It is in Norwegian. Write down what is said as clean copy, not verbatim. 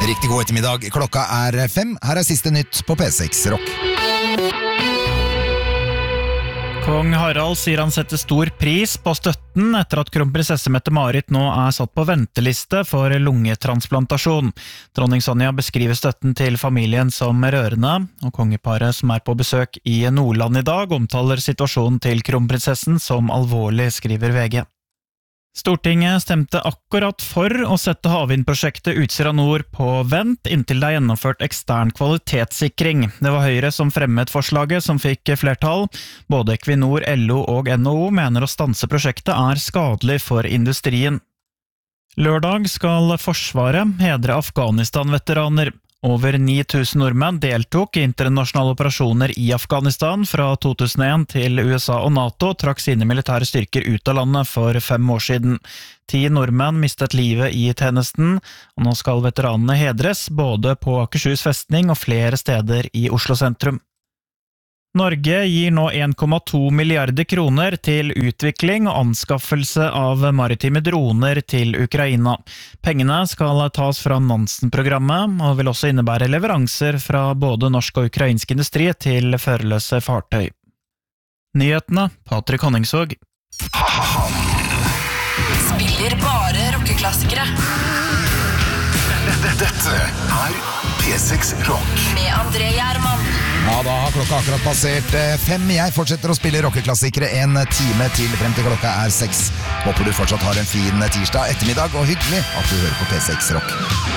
Riktig god ettermiddag. Klokka 5. Her siste nytt på P6 Rock. Kong Harald sier han setter stor pris på støtten etter at kronprinsesse Mette-Marit nå satt på venteliste for lungetransplantasjon. Dronning Sonja beskriver støtten til familien som rørende, og kongeparet som på besøk i Nordland i dag omtaler situasjonen til kronprinsessen som alvorlig, skriver VG. Stortinget stemte akkurat for å sette havvindprosjektet Utsira Nord på vent inntil det gjennomført ekstern kvalitetssikring. Det var Høyre som fremmet forslaget som fikk flertall. Både Equinor, LO og NHO mener å stanse prosjektet skadelig for industrien. Lørdag skal Forsvaret hedre Afghanistan-veteraner. Over 9000 nordmenn deltok i internasjonale operasjoner i Afghanistan fra 2001 til USA og NATO trakk sine militære styrker ut av landet for 5 år siden. 10 nordmenn mistet livet i tjenesten, og nå skal veteranene hedres både på Akershus festning og flere steder i Oslo sentrum. Norge gir nå 1,2 milliarder kroner til utvikling og anskaffelse av maritime droner til Ukraina. Pengene skal tas fra Nansen-programmet, og vil også innebære leveranser fra både norsk og ukrainsk industri til førerløse fartøy. Nyhetene, Patrick Honningsvåg. Spiller bare rockeklassikere. Dette P6 Rock. Med André Gjerman. Ja, da har klokka akkurat passert 5. Jeg fortsetter å spille rockeklassikere en time til frem til klokka 6. Håper du fortsatt har en fin tirsdag ettermiddag, og hyggelig at du hører på P6 Rock.